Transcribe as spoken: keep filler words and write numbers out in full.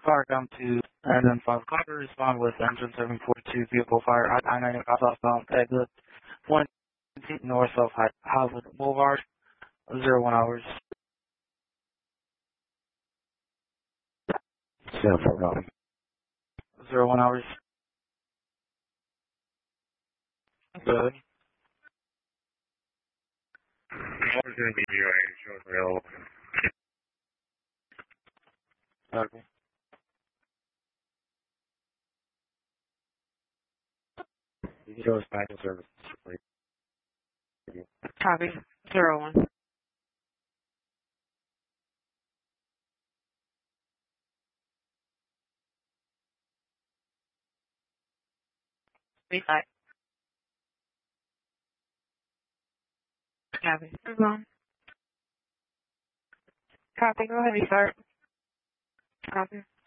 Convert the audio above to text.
fire down to and then five copper, respond with engine seven forty-two vehicle fire at I ninety southbound exit one north of Hollywood Boulevard, zero one hours. Zero four copy. Zero one hours. Good. What is going to be your insurance available? Okay. You can show us back in service. Copy. Zero one. Restart. Copy. Move on. Copy. Go ahead. Restart. Copy.